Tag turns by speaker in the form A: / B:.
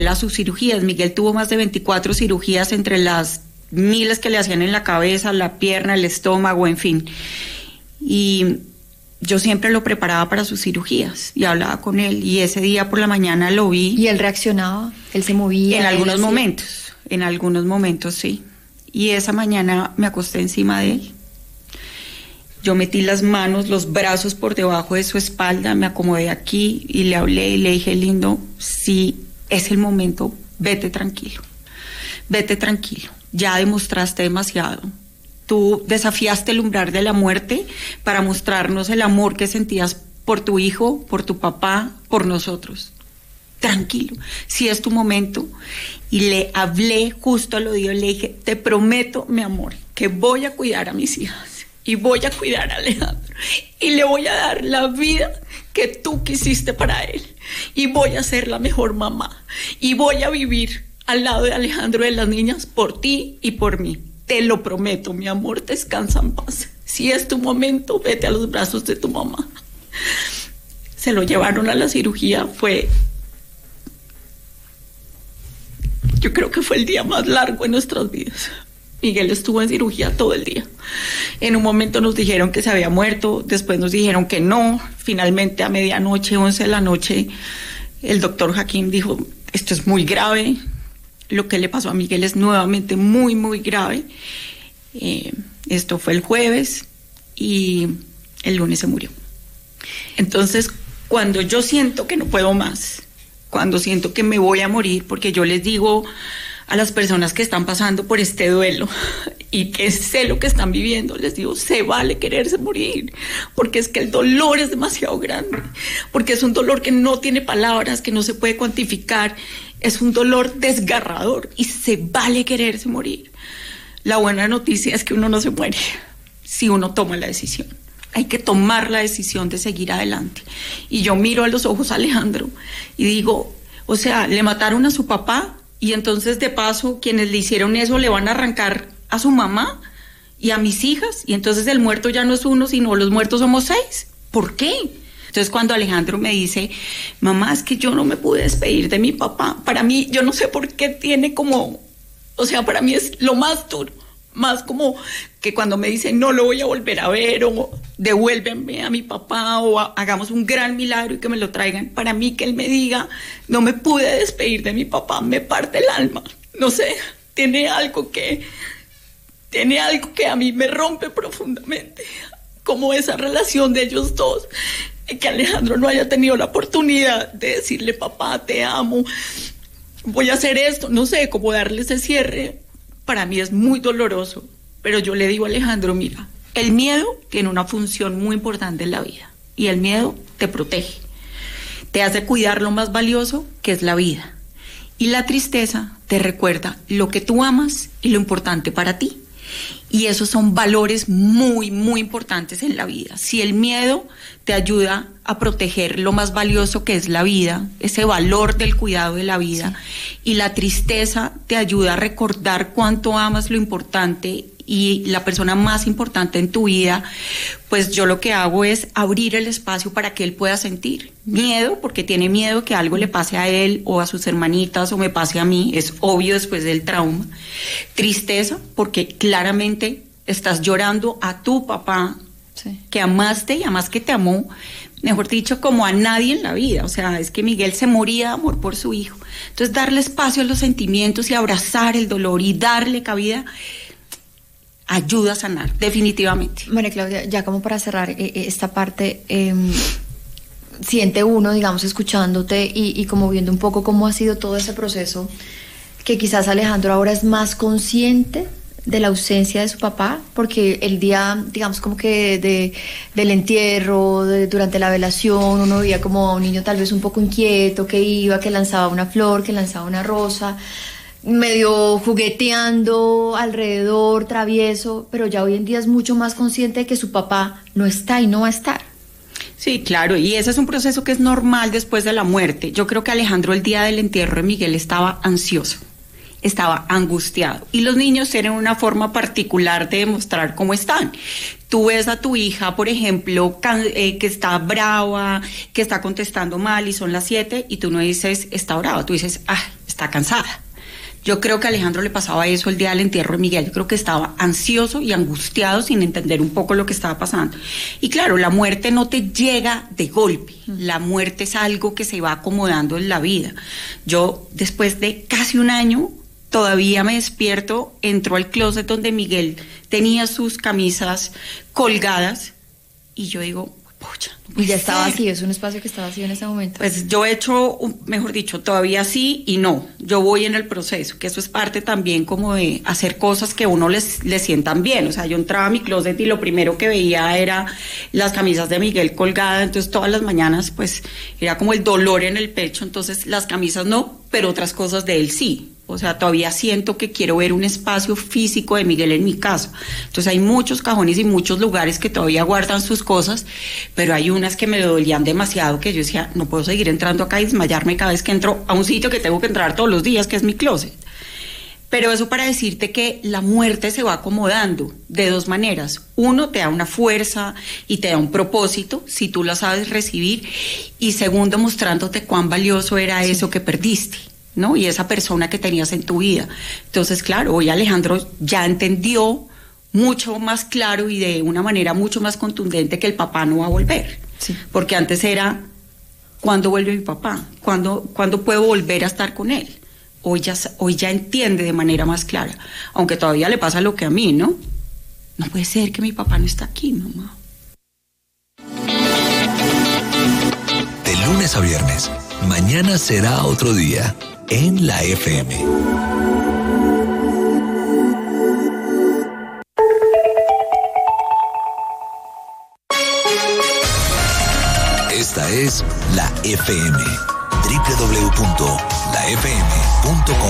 A: a sus cirugías. Miguel tuvo más de 24 cirugías entre las miles que le hacían en la cabeza, la pierna, el estómago, en fin. Y yo siempre lo preparaba para sus cirugías y hablaba con él, y ese día por la mañana lo vi.
B: ¿Y él reaccionaba? ¿Él se movía?
A: En algunos momentos sí. Y esa mañana me acosté encima de él. Yo metí las manos, los brazos por debajo de su espalda, me acomodé aquí y le hablé y le dije: lindo, si es el momento, vete tranquilo, ya demostraste demasiado. Tú desafiaste el umbral de la muerte para mostrarnos el amor que sentías por tu hijo, por tu papá, por nosotros. Tranquilo, si es tu momento. Y le hablé justo al oído, le dije: te prometo, mi amor, que voy a cuidar a mis hijas y voy a cuidar a Alejandro y le voy a dar la vida que tú quisiste para él, y voy a ser la mejor mamá y voy a vivir al lado de Alejandro, de las niñas, por ti y por mí. Te lo prometo, mi amor, descansa en paz. Si es tu momento, vete a los brazos de tu mamá. Se lo llevaron a la cirugía. Yo creo que fue el día más largo en nuestras vidas. Miguel estuvo en cirugía todo el día. En un momento nos dijeron que se había muerto, después nos dijeron que no. Finalmente, a medianoche, 11 de la noche, el doctor Hakim dijo: esto es muy grave. Lo que le pasó a Miguel es nuevamente muy, muy grave. Esto fue el jueves y el lunes se murió. Entonces, cuando yo siento que no puedo más, cuando siento que me voy a morir, porque yo les digo a las personas que están pasando por este duelo y que sé lo que están viviendo, les digo: se vale quererse morir, porque es que el dolor es demasiado grande, porque es un dolor que no tiene palabras, que no se puede cuantificar, es un dolor desgarrador y se vale quererse morir. La buena noticia es que uno no se muere si uno toma la decisión. Hay que tomar la decisión de seguir adelante. Y yo miro a los ojos a Alejandro y digo: o sea, le mataron a su papá, y entonces de paso quienes le hicieron eso le van a arrancar a su mamá y a mis hijas, y entonces el muerto ya no es uno, sino los muertos somos 6. ¿Por qué? Entonces cuando Alejandro me dice: mamá, es que yo no me pude despedir de mi papá, para mí, yo no sé por qué tiene como, o sea, para mí es lo más duro, más como que cuando me dicen: no lo voy a volver a ver, o devuélvenme a mi papá, o hagamos un gran milagro y que me lo traigan. Para mí, que él me diga: no me pude despedir de mi papá, me parte el alma. No sé, tiene algo que a mí me rompe profundamente, como esa relación de ellos dos, y que Alejandro no haya tenido la oportunidad de decirle: papá, te amo, voy a hacer esto, no sé, como darle ese cierre. Para mí es muy doloroso, pero yo le digo a Alejandro: mira, el miedo tiene una función muy importante en la vida, y el miedo te protege, te hace cuidar lo más valioso, que es la vida, y la tristeza te recuerda lo que tú amas y lo importante para ti, y esos son valores muy, muy importantes en la vida. Si el miedo te ayuda a proteger lo más valioso, que es la vida, ese valor del cuidado de la vida, sí, y la tristeza te ayuda a recordar cuánto amas lo importante y la persona más importante en tu vida, pues yo lo que hago es abrir el espacio para que él pueda sentir miedo, porque tiene miedo que algo le pase a él o a sus hermanitas o me pase a mí, es obvio después del trauma. Tristeza, porque claramente estás llorando a tu papá, sí, que amaste, y además que te amó, mejor dicho, como a nadie en la vida. O sea, es que Miguel se moría de amor por su hijo. Entonces, darle espacio a los sentimientos y abrazar el dolor y darle cabida ayuda a sanar, definitivamente.
B: María Claudia, ya como para cerrar esta parte, siente uno, digamos, escuchándote y como viendo un poco cómo ha sido todo ese proceso, que quizás Alejandro ahora es más consciente de la ausencia de su papá, porque el día, digamos, como que del entierro, durante la velación, uno veía como a un niño tal vez un poco inquieto, que iba, que lanzaba una flor, que lanzaba una rosa, medio jugueteando alrededor, travieso, pero ya hoy en día es mucho más consciente de que su papá no está y no va a estar.
A: Sí, claro, y ese es un proceso que es normal después de la muerte. Yo creo que Alejandro, el día del entierro de Miguel, estaba ansioso, estaba angustiado, y los niños tienen una forma particular de demostrar cómo están. Tú ves a tu hija, por ejemplo, que está brava, que está contestando mal y son las 7, y tú no dices está brava, tú dices está está cansada. Yo creo que a Alejandro le pasaba eso el día del entierro de Miguel. Yo creo que estaba ansioso y angustiado sin entender un poco lo que estaba pasando. Y claro, la muerte no te llega de golpe. La muerte es algo que se va acomodando en la vida. Yo, después de casi un año, todavía me despierto, entro al closet donde Miguel tenía sus camisas colgadas y yo digo, pucha.
B: Y ya está vacío, es un espacio que está vacío en ese momento.
A: Pues yo he hecho, mejor dicho, todavía sí y no. Yo voy en el proceso, que eso es parte también como de hacer cosas que uno les sientan bien. O sea, yo entraba a mi closet y lo primero que veía era las camisas de Miguel colgadas, entonces todas las mañanas pues era como el dolor en el pecho, entonces las camisas no, pero otras cosas de él sí. O sea, todavía siento que quiero ver un espacio físico de Miguel en mi casa. Entonces hay muchos cajones y muchos lugares que todavía guardan sus cosas, pero hay unas que me dolían demasiado, que yo decía, no puedo seguir entrando acá y desmayarme cada vez que entro a un sitio que tengo que entrar todos los días, que es mi closet. Pero eso para decirte que la muerte se va acomodando de dos maneras. Uno, te da una fuerza y te da un propósito, si tú la sabes recibir. Y segundo, mostrándote cuán valioso era eso que perdiste, ¿no? Y esa persona que tenías en tu vida. Entonces, claro, hoy Alejandro ya entendió mucho más claro y de una manera mucho más contundente que el papá no va a volver.
B: Sí.
A: Porque antes era, ¿cuándo vuelve mi papá? ¿Cuándo puedo volver a estar con él? Hoy ya entiende de manera más clara. Aunque todavía le pasa lo que a mí, ¿no? No puede ser que mi papá no está aquí, mamá.
C: De lunes a viernes, mañana será otro día. En la FM. Esta es la FM. www.lafm.com